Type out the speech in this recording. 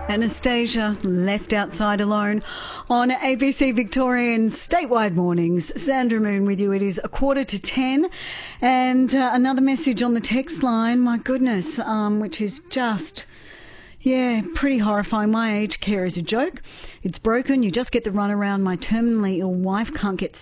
Anastasia, Left Outside Alone on ABC Victorian statewide mornings. Sandra Moon with you. It is 9:45 and another message on the text line, my goodness, which is just... yeah, pretty horrifying. My aged care is a joke. It's broken. You just get the runaround. My terminally ill wife can't get